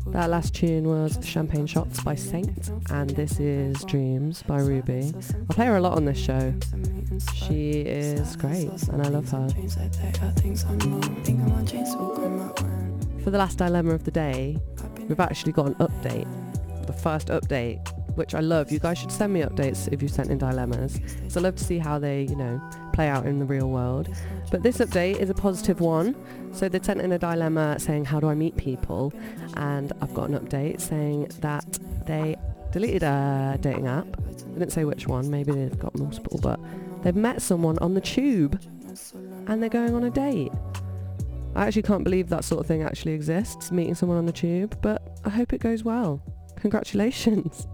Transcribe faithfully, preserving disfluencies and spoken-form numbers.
That last tune was Champagne Shots by Saint, and this is Dreams by Ruby. I play her a lot on this show. She is great, and I love her. For the last dilemma of the day, we've actually got an update. The first update, which I love. You guys should send me updates if you sent in dilemmas. So I love to see how they, you know, play out in the real world. But this update is a positive one. So they sent in a dilemma saying, how do I meet people? And I've got an update saying that they deleted a dating app. They didn't say which one. Maybe they've got multiple, but they've met someone on the tube and they're going on a date. I actually can't believe that sort of thing actually exists, meeting someone on the tube, but I hope it goes well. Congratulations.